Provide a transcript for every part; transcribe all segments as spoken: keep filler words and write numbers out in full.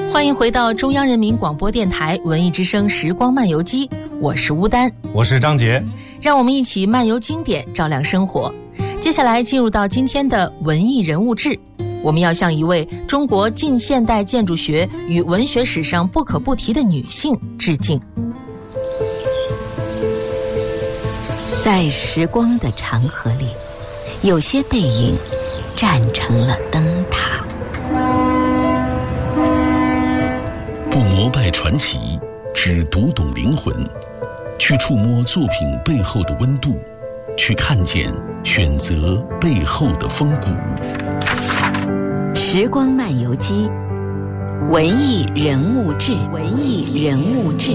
欢迎回到中央人民广播电台文艺之声时光漫游记，我是乌丹， 我是张杰， 让我们一起漫游经典，照亮生活。接下来进入到今天的文艺人物志，我们要向一位中国近现代建筑学与文学史上不可不提的女性致敬。 在时光的长河里，有些背影站成了灯塔。 不膜拜传奇，只读懂灵魂，去触摸作品背后的温度，去看见选择背后的风骨。 时光漫游记，文艺人物志，文艺人物志。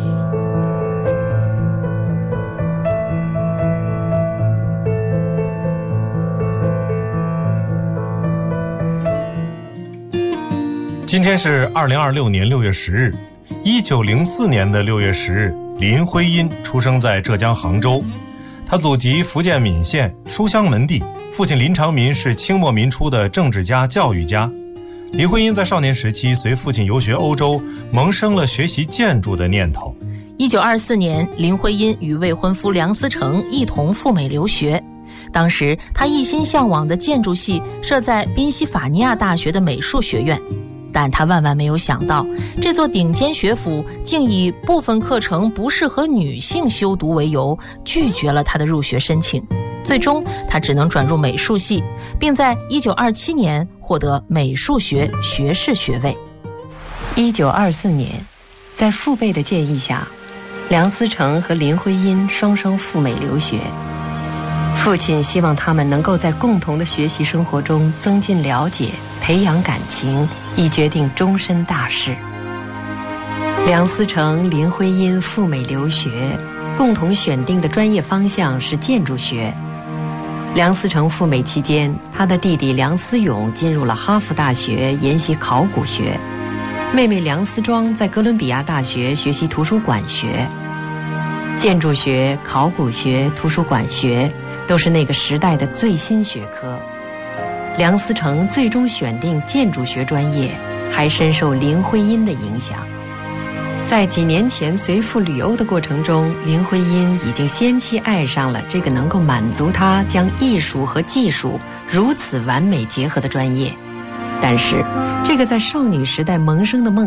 今天是二零二六年六月十日，一九零四年的六月十日，林徽因出生在浙江杭州。她祖籍福建闽县书香门第，父亲林长民是清末民初的政治家、教育家。林徽因在少年时期随父亲游学欧洲，萌生了学习建筑的念头。 一九二四年，林徽因与未婚夫梁思成一同赴美留学。当时，她一心向往的建筑系设在宾夕法尼亚大学的美术学院。但他万万没有想到，这座顶尖学府竟以部分课程不适合女性修读为由，拒绝了他的入学申请。最终，他只能转入美术系，并在一九二七年获得美术学学士学位。 一九二四年，在父辈的建议下，梁思成和林徽因双双赴美留学。父亲希望他们能够在共同的学习生活中增进了解，培养感情，以决定终身大事。梁思成、林徽因赴美留学，共同选定的专业方向是建筑学。梁思成赴美期间，他的弟弟梁思永进入了哈佛大学研习考古学，妹妹梁思庄在哥伦比亚大学学习图书馆学。建筑学、考古学、图书馆学都是那个时代的最新学科。梁思成最终选定建筑学专业，还深受林徽因的影响。在几年前随父旅欧的过程中，林徽因已经先期爱上了这个能够满足她将艺术和技术如此完美结合的专业。但是，这个在少女时代萌生的梦